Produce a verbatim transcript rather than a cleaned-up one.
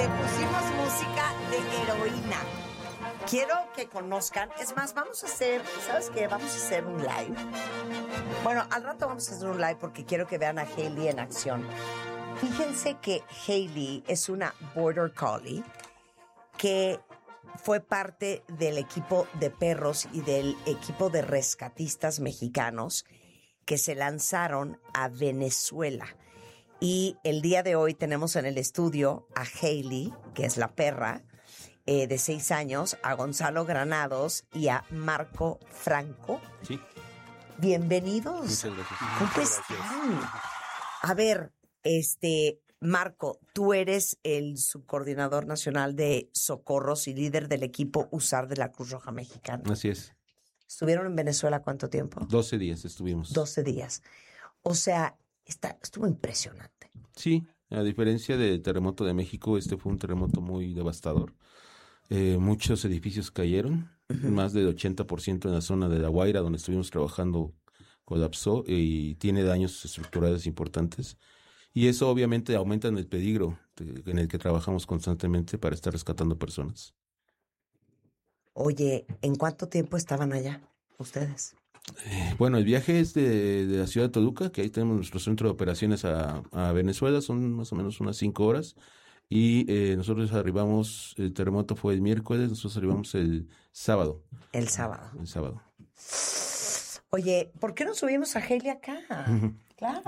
pusimos música de heroína. Quiero que conozcan, es más, vamos a hacer, ¿sabes qué? Vamos a hacer un live. Bueno, al rato vamos a hacer un live porque quiero que vean a Hailey en acción. Fíjense que Hailey es una Border Collie que fue parte del equipo de perros y del equipo de rescatistas mexicanos que se lanzaron a Venezuela. Y el día de hoy tenemos en el estudio a Hailey, que es la perra, eh, de seis años, a Gonzalo Granados y a Marco Franco. Sí. Bienvenidos. Muchas gracias. ¿Cómo están? A ver, este, Marco, tú eres el subcoordinador nacional de socorros y líder del equipo USAR de la Cruz Roja Mexicana. Así es. ¿Estuvieron en Venezuela cuánto tiempo? doce días estuvimos. doce días. O sea, está, estuvo impresionante. Sí, a diferencia del terremoto de México, este fue un terremoto muy devastador. Eh, muchos edificios cayeron, uh-huh. Más del ochenta por ciento en la zona de La Guaira, donde estuvimos trabajando, colapsó y tiene daños estructurales importantes. Y eso obviamente aumenta en el peligro de, en el que trabajamos constantemente para estar rescatando personas. Oye, ¿en cuánto tiempo estaban allá ustedes? Eh, bueno, el viaje es de, de la ciudad de Toluca, que ahí tenemos nuestro centro de operaciones a, a Venezuela, son más o menos unas cinco horas. Y eh, nosotros arribamos, el terremoto fue el miércoles, nosotros arribamos el sábado. El sábado. El sábado. Oye, ¿por qué no subimos a Hailey acá? Uh-huh. Claro.